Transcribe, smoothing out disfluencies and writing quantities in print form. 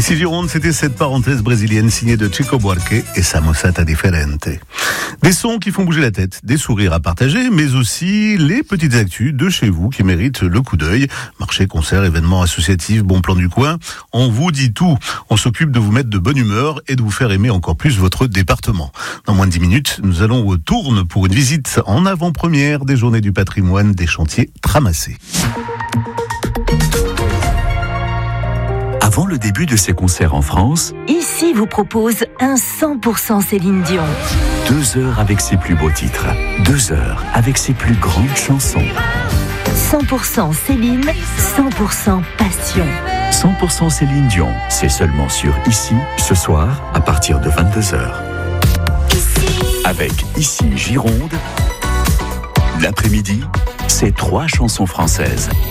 Ici Gironde, c'était cette parenthèse brésilienne signée de Chico Buarque et sa Moçada Diferente. Des sons qui font bouger la tête, des sourires à partager, mais aussi les petites actus de chez vous qui méritent le coup d'œil. Marché, concerts, événements associatifs, bon plan du coin. On vous dit tout. On s'occupe de vous mettre de bonne humeur et de vous faire aimer encore plus votre département. Dans moins de 10 minutes, nous allons au Tourne pour une visite en avant-première des Journées du patrimoine des chantiers Tramassé. Avant le début de ses concerts en France, Ici vous propose un 100% Céline Dion. 2 heures avec ses plus beaux titres, 2 heures avec ses plus grandes chansons. 100% Céline, 100% passion. 100% Céline Dion, c'est seulement sur Ici, ce soir, à partir de 22h. Avec Ici Gironde, l'après-midi, c'est 3 chansons françaises.